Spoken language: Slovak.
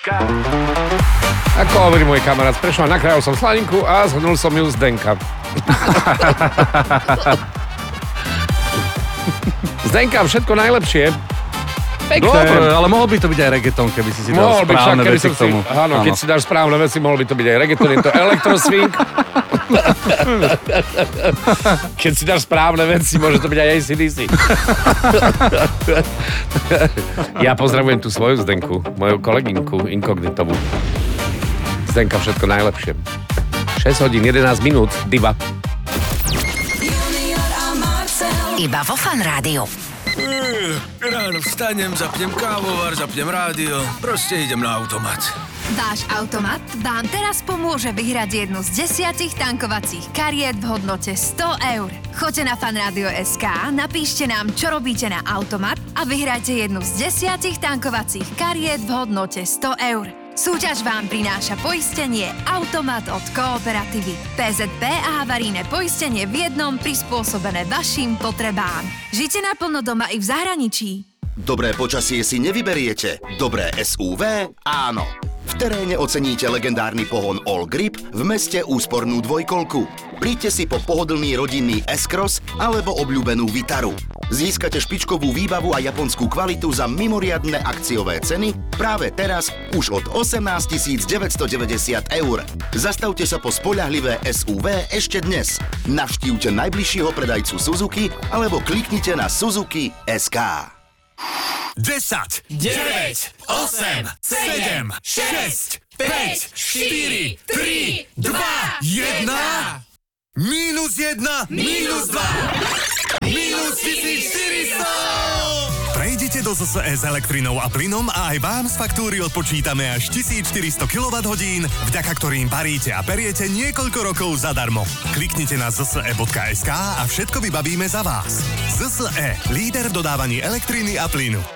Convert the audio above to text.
Ako hovorí môj kamarát, prešla, nakrájal som slaninku a zhrnul som ju z Zdenka. Zdenka, všetko najlepšie. Pekné. Dobre, ale mohol by to byť aj reggaeton, keby si dal správne veci k tomu. Áno, keď si dáš správne veci, mohol by to byť aj reggaeton, je to elektroswing. Keď si dáš správne veci, môže to byť aj AC/DC. Ja pozdravujem tú svoju Zdenku, moju kolegynku Inkognitovú. Zdenka, všetko najlepšie. 6 hodín, 11 minút, diva. Iba vo Fan Rádiu. Ráno vstanem, zapnem kávovar, zapnem rádio, proste idem na automat. Váš automat vám teraz pomôže vyhrať jednu z 10 tankovacích kariet v hodnote 100 eur. Choďte na fanradio.sk, napíšte nám, čo robíte na automat a vyhrajte jednu z 10 tankovacích kariet v hodnote 100 eur. Súťaž vám prináša poistenie Automat od Kooperatívy. PZP a havarijné poistenie v jednom prispôsobené vašim potrebám. Žite naplno doma i v zahraničí. Dobré počasie si nevyberiete, dobré SUV áno. V teréne oceníte legendárny pohon All Grip, v meste úspornú dvojkolku. Príďte si po pohodlný rodinný S-Cross alebo obľúbenú Vitaru. Získate špičkovú výbavu a japonskú kvalitu za mimoriadne akciové ceny práve teraz už od 18 990 eur. Zastavte sa po spoľahlivé SUV ešte dnes. Navštívte najbližšieho predajcu Suzuki alebo kliknite na Suzuki.sk. 10, 9, 8, 7, 6, 5, 4, 3, 2, 1. Minus 1, minus 2, minus 1400. Prejdite do ZSE s elektrinou a plynom a aj vám z faktúry odpočítame až 1400 kWh, vďaka ktorým paríte a periete niekoľko rokov zadarmo. Kliknite na zse.sk a všetko vybavíme za vás. ZSE, líder v dodávaní elektriny a plynu.